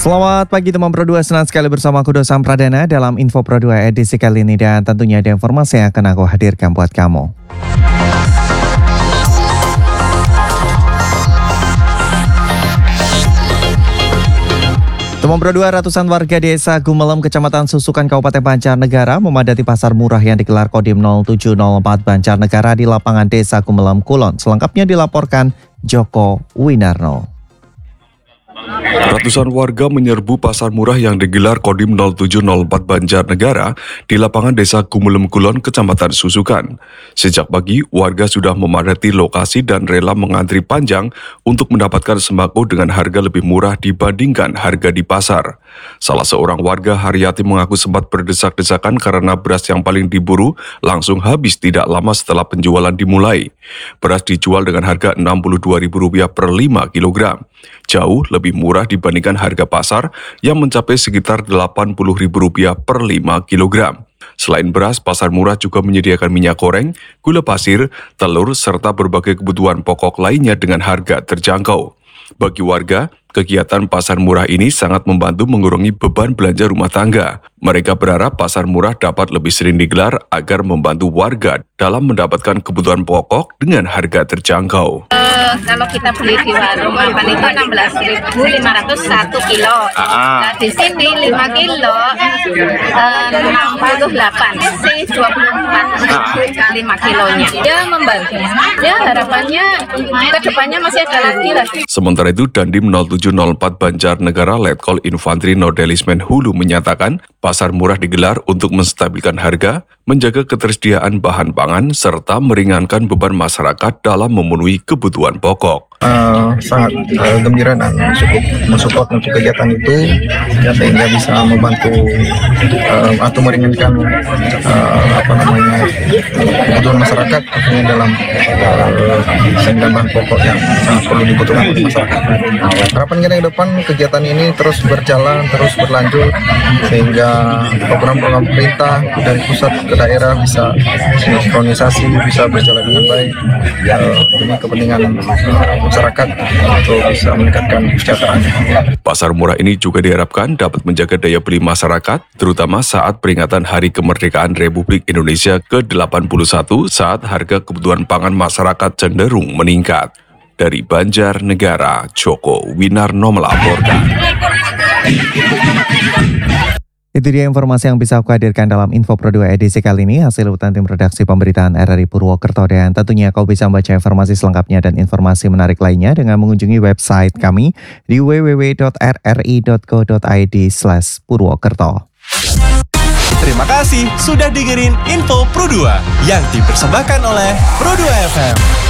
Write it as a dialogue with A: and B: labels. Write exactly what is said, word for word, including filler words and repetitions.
A: Selamat pagi teman Pro dua, senang sekali bersama aku Dosam Pradana dalam Info Pro dua edisi kali ini, dan tentunya ada informasi yang akan aku hadirkan buat kamu. Teman Pro dua, ratusan warga desa Gumelem, Kecamatan Susukan, Kabupaten Banjarnegara memadati pasar murah yang digelar Kodim nol tujuh nol empat Banjarnegara di lapangan desa Gumelem, Kulon. Selengkapnya dilaporkan Joko Winarno.
B: Ratusan warga menyerbu pasar murah yang digelar Kodim nol tujuh nol empat Banjarnegara di lapangan desa Gumelem Kulon, Kecamatan Susukan. Sejak pagi, warga sudah memadati lokasi dan rela mengantri panjang untuk mendapatkan sembako dengan harga lebih murah dibandingkan harga di pasar. Salah seorang warga, Haryati, mengaku sempat berdesak-desakan karena beras yang paling diburu langsung habis tidak lama setelah penjualan dimulai. Beras dijual dengan harga enam puluh dua ribu rupiah per lima kilogram. Jauh lebih murah dibandingkan harga pasar yang mencapai sekitar delapan puluh ribu rupiah per lima kilogram. Selain beras, pasar murah juga menyediakan minyak goreng, gula pasir, telur, serta berbagai kebutuhan pokok lainnya dengan harga terjangkau. Bagi warga, kegiatan pasar murah ini sangat membantu mengurangi beban belanja rumah tangga. Mereka berharap pasar murah dapat lebih sering digelar agar membantu warga dalam mendapatkan kebutuhan pokok dengan harga terjangkau.
C: Uh, kalau kita beli di warung Mapan itu enam belas ribu lima ratus satu kilo. Nah, di sini lima kilo uh, enam puluh delapan, sih dua puluh empat lima kilonya. Ya membantu. Ya harapannya ke depannya masih ada lagi lah.
B: Sementara itu, Dandim nol tujuh nol empat Banjarnegara Letkol Infantri Nodelismen Hulu menyatakan pasar murah digelar untuk menstabilkan harga, menjaga ketersediaan bahan pangan, serta meringankan beban masyarakat dalam memenuhi kebutuhan pokok.
D: Uh, sangat uh, gembira dan cukup mensupport untuk kegiatan itu, sehingga bisa membantu uh, atau meringankan uh, apa namanya kebutuhan masyarakat tentunya dalam uh, sehingga bahan pokok yang sangat perlu dibutuhkan oleh masyarakat. Harapan kita ke depan kegiatan ini terus berjalan, terus berlanjut, sehingga program-program pemerintah dari pusat ke daerah bisa sinkronisasi, bisa berjalan dengan baik uh, demi kepentingan uh, masyarakat untuk bisa meningkatkan kesejahteraan.
B: Pasar murah ini juga diharapkan dapat menjaga daya beli masyarakat, terutama saat peringatan Hari Kemerdekaan Republik Indonesia ke delapan puluh satu, saat harga kebutuhan pangan masyarakat cenderung meningkat. Dari Banjarnegara, Joko Winarno melaporkan.
A: Itu dia informasi yang bisa aku hadirkan dalam Info Pro dua edisi kali ini, hasil liputan tim redaksi pemberitaan R R I Purwokerto, dan tentunya kau bisa membaca informasi selengkapnya dan informasi menarik lainnya dengan mengunjungi website kami di w w w dot r r i dot co dot i d slash purwokerto.
E: Terima kasih sudah dengerin Info Pro dua yang dipersembahkan oleh Pro dua F M.